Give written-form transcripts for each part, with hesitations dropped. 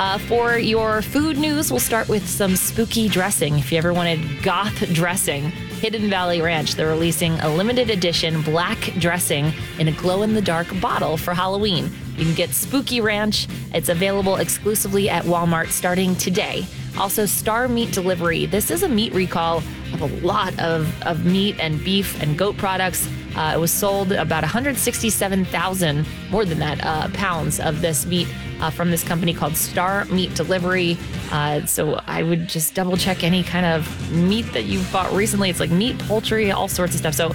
For your food news, we'll start with some spooky dressing. If you ever wanted goth dressing, Hidden Valley Ranch, they're releasing a limited edition black dressing in a glow-in-the-dark bottle for Halloween. You can get Spooky Ranch. It's available exclusively at Walmart starting today. Also, Star Meat Delivery. This is a meat recall of a lot of meat and beef and goat products. It was sold about 167,000, more than that, pounds of this meat from this company called Star Meat Delivery. So I would just double check any kind of meat that you've bought recently. It's like meat, poultry, all sorts of stuff. So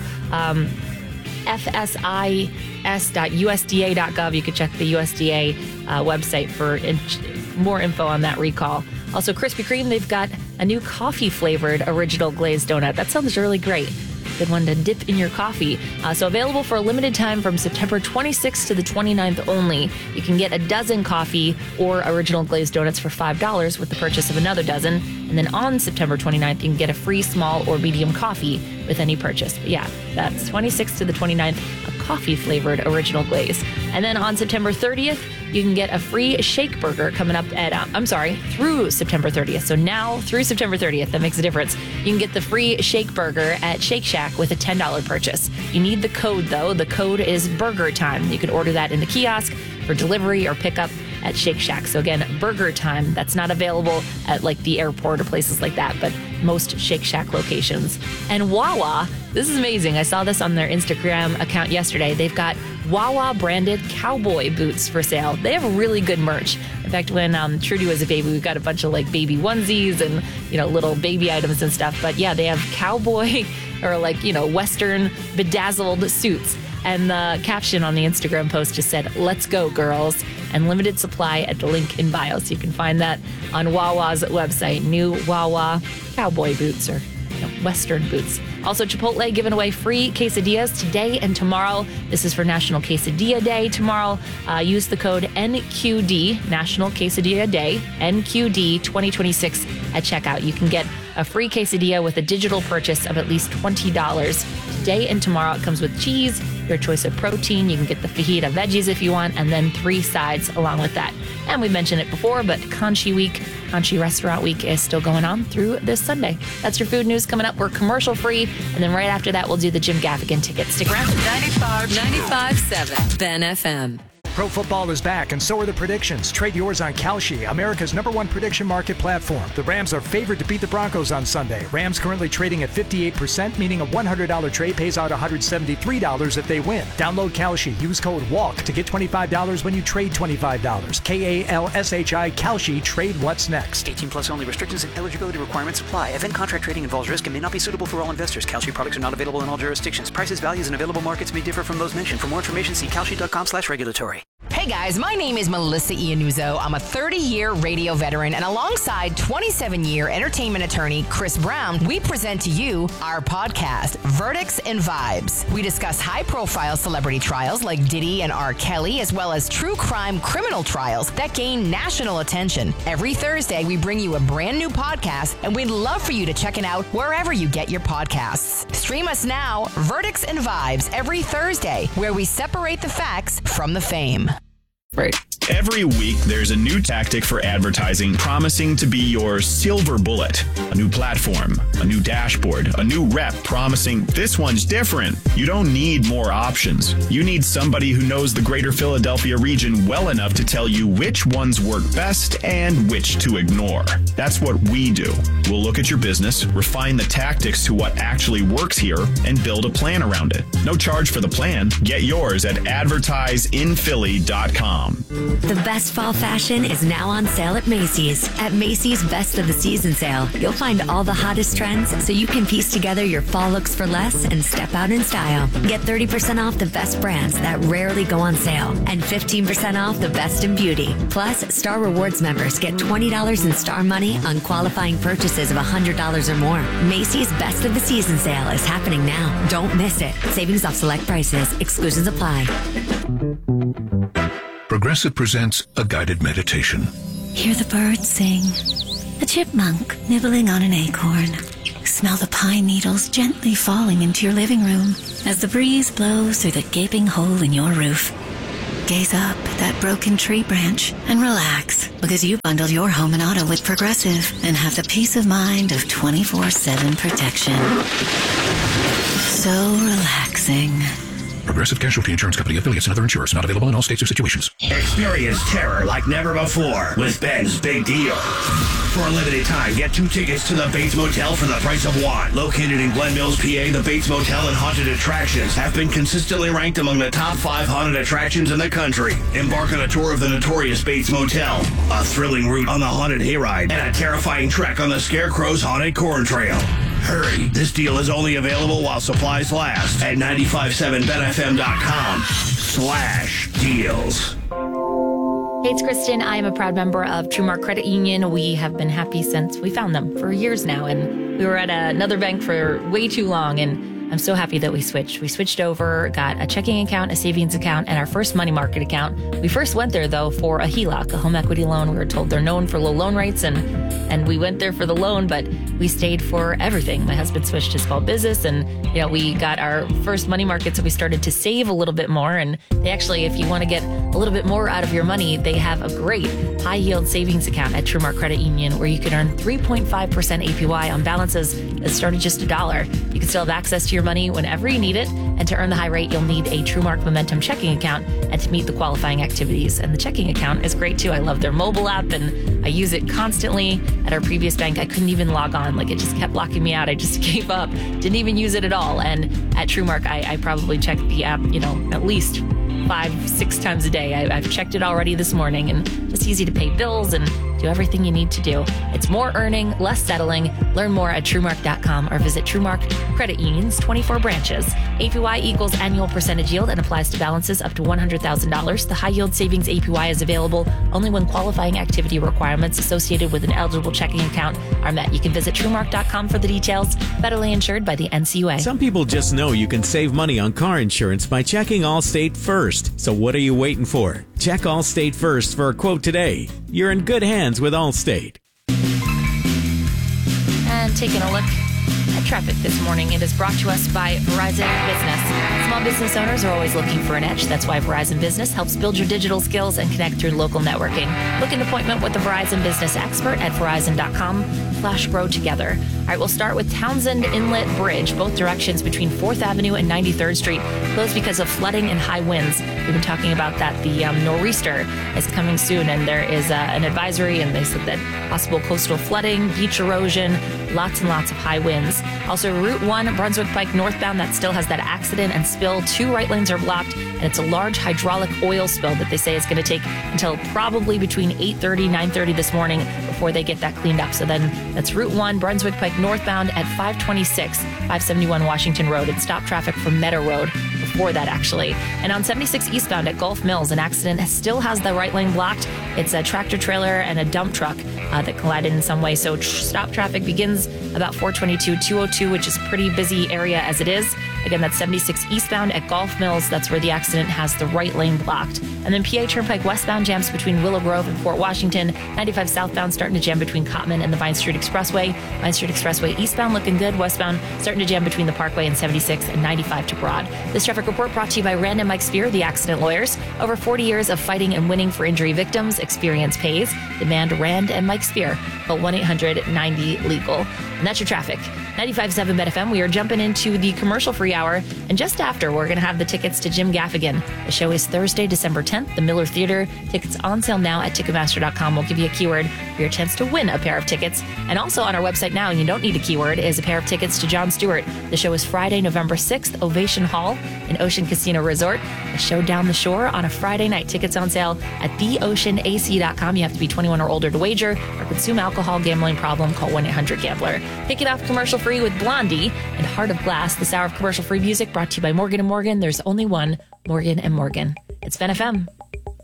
fsis.usda.gov. You could check the USDA website for more info on that recall. Also, Krispy Kreme, they've got a new coffee-flavored original glazed donut. That sounds really great. Good one to dip in your coffee. So available for a limited time from September 26th to the 29th only. You can get a dozen coffee or original glazed donuts for $5 with the purchase of another dozen. And then on September 29th, you can get a free small or medium coffee with any purchase. But yeah, that's 26th to the 29th, a coffee-flavored original glaze. And then on September 30th, you can get a free shake burger coming up at, through September 30th. So now through September 30th, that makes a difference. You can get the free shake burger at Shake Shack with a $10 purchase. You need the code, though. The code is Burger Time. You can order that in the kiosk for delivery or pickup at Shake Shack. So again, Burger Time. That's not available at like the airport or places like that, but most Shake Shack locations. And Wawa, this is amazing. I saw this on their Instagram account yesterday. They've got Wawa branded cowboy boots for sale. They have really good merch. In fact, when Trudy was a baby, we got a bunch of like baby onesies and, little baby items and stuff. But yeah, they have cowboy or Western bedazzled suits. And the caption on the Instagram post just said, "Let's go, girls," and limited supply at the link in bio. So you can find that on Wawa's website. New Wawa cowboy boots or Western boots. Also, Chipotle giving away free quesadillas today and tomorrow. This is for National Quesadilla Day tomorrow. Use the code NQD, National Quesadilla Day, NQD 2026 at checkout. You can get a free quesadilla with a digital purchase of at least $20. Today and tomorrow, it comes with cheese, your choice of protein. You can get the fajita veggies if you want, and then 3 sides along with that. And we mentioned it before, but Conchi Restaurant Week is still going on through this Sunday. That's your food news coming up. We're commercial free. And then right after that, we'll do the Jim Gaffigan ticket. Stick around. 95.7 Ben FM. Pro football is back, and so are the predictions. Trade yours on Kalshi, America's #1 prediction market platform. The Rams are favored to beat the Broncos on Sunday. Rams currently trading at 58%, meaning a $100 trade pays out $173 if they win. Download Kalshi. Use code WALK to get $25 when you trade $25. KALSHI Kalshi. Trade what's next. 18 plus only. Restrictions and eligibility requirements apply. Event contract trading involves risk and may not be suitable for all investors. Kalshi products are not available in all jurisdictions. Prices, values, and available markets may differ from those mentioned. For more information, see kalshi.com/regulatory. Hey guys, my name is Melissa Iannuzzo. I'm a 30-year radio veteran, and alongside 27-year entertainment attorney Chris Brown, we present to you our podcast, Verdicts and Vibes. We discuss high-profile celebrity trials like Diddy and R. Kelly, as well as true crime criminal trials that gain national attention. Every Thursday, we bring you a brand new podcast, and we'd love for you to check it out wherever you get your podcasts. Stream us now, Verdicts and Vibes, every Thursday, where we separate the facts from the fame. Right. Every week, there's a new tactic for advertising promising to be your silver bullet. A new platform, a new dashboard, a new rep promising this one's different. You don't need more options. You need somebody who knows the greater Philadelphia region well enough to tell you which ones work best and which to ignore. That's what we do. We'll look at your business, refine the tactics to what actually works here, and build a plan around it. No charge for the plan. Get yours at advertiseinphilly.com. The best fall fashion is now on sale at Macy's. At Macy's Best of the Season sale, you'll find all the hottest trends so you can piece together your fall looks for less and step out in style. Get 30% off the best brands that rarely go on sale and 15% off the best in beauty. Plus, Star Rewards members get $20 in Star money on qualifying purchases of $100 or more. Macy's Best of the Season sale is happening now. Don't miss it. Savings off select prices. Exclusions apply. Progressive presents a guided meditation. Hear the birds sing, a chipmunk nibbling on an acorn. Smell the pine needles gently falling into your living room as the breeze blows through the gaping hole in your roof. Gaze up that broken tree branch and relax, because you bundled your home and auto with Progressive and have the peace of mind of 24/7 protection. So relaxing. Progressive Casualty Insurance Company, affiliates, and other insurers. Not available in all states or situations. Experience terror like never before with Ben's Big Deal. For a limited time, get 2 tickets to the Bates Motel for the price of 1. Located in Glen Mills, PA, the Bates Motel and Haunted Attractions have been consistently ranked among the top 5 haunted attractions in the country. Embark on a tour of the notorious Bates Motel, a thrilling route on the haunted hayride, and a terrifying trek on the Scarecrow's Haunted Corn Trail. Hurry, this deal is only available while supplies last at 957betfm.com/deals. Hey, it's Kristen. I am a proud member of TrueMark Credit Union. We have been happy since we found them for years now, and we were at another bank for way too long, and I'm so happy that we switched. We switched over, got a checking account, a savings account, and our first money market account. We first went there, though, for a HELOC, a home equity loan. We were told they're known for low loan rates, and we went there for the loan, but we stayed for everything. My husband switched to small business, and we got our first money market, so we started to save a little bit more. And they actually, if you want to get a little bit more out of your money, they have a great high-yield savings account at TrueMark Credit Union where you can earn 3.5% APY on balances that start at just $1. You can still have access to your money whenever you need it, and to earn the high rate, you'll need a TrueMark Momentum checking account and to meet the qualifying activities. And the checking account is great too. I love their mobile app, and I use it constantly. At our previous bank, I couldn't even log on. Like, it just kept locking me out. I just gave up, didn't even use it at all. And at TrueMark, I probably check the app, at least 5-6 times a day. I've checked it already this morning, and it's easy to pay bills and do everything you need to do. It's more earning, less settling. Learn more at TrueMark.com or visit TrueMark Credit Union's 24 branches. APY equals annual percentage yield and applies to balances up to $100,000. The high yield savings APY is available only when qualifying activity requirements associated with an eligible checking account are met. You can visit TrueMark.com for the details. Federally insured by the NCUA. Some people just know you can save money on car insurance by checking Allstate first. So what are you waiting for? Check Allstate first for a quote today. You're in good hands with Allstate. And taking a look at traffic this morning, it is brought to us by Verizon Business. Small business owners are always looking for an edge. That's why Verizon Business helps build your digital skills and connect through local networking. Book an appointment with the Verizon Business expert at Verizon.com/grow together. All right, we'll start with Townsend Inlet Bridge, both directions between 4th Avenue and 93rd Street, closed because of flooding and high winds. We've been talking about that. The nor'easter is coming soon, and there is an advisory, and they said that possible coastal flooding, beach erosion, lots and lots of high winds. Also, Route 1, Brunswick Pike northbound, that still has that accident and spill. 2 right lanes are blocked, and it's a large hydraulic oil spill that they say is going to take until probably between 8:30, 9:30 this morning before they get that cleaned up. So then that's Route 1, Brunswick Pike northbound at 526, 571 Washington Road, and stop traffic from Meadow Road before that, actually. And on 76 eastbound at Gulf Mills, an accident still has the right lane blocked. It's a tractor trailer and a dump truck that collided in some way. So stop traffic begins about 422, 202, which is a pretty busy area as it is. Again, that's 76 eastbound at Gulf Mills. That's where the accident has the right lane blocked. And then PA Turnpike westbound jams between Willow Grove and Fort Washington. 95 southbound starting to jam between Cottman and the Vine Street Expressway. Vine Street Expressway eastbound looking good. Westbound starting to jam between the Parkway and 76 and 95 to Broad. This traffic report brought to you by Rand and Mike Spear, the accident lawyers. Over 40 years of fighting and winning for injury victims. Experience pays. Demand Rand and Mike Spear. Call 1-800-90-LEGAL. And that's your traffic. 95.7 BetFM. We are jumping into the commercial-free hour, and just after, we're going to have the tickets to Jim Gaffigan. The show is Thursday, December 10th, the Miller Theater. Tickets on sale now at Ticketmaster.com. We'll give you a keyword for your chance to win a pair of tickets. And also on our website now, you don't need a keyword, is a pair of tickets to Jon Stewart. The show is Friday, November 6th, Ovation Hall in Ocean Casino Resort. A show down the shore on a Friday night. Tickets on sale at theoceanac.com. You have to be 21 or older to wager or consume alcohol. Gambling problem, call 1-800-GAMBLER. Kick it off commercial-free with Blondie and Heart of Glass. This hour of commercial-free music brought to you by Morgan & Morgan. There's only one, Morgan & Morgan. It's Ben FM.